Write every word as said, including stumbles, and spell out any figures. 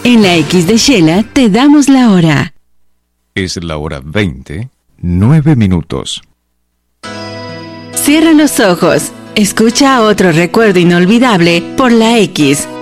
En la X de Shela te damos la hora. Es la hora veinte, nueve minutos. Cierra los ojos. Escucha otro recuerdo inolvidable por la X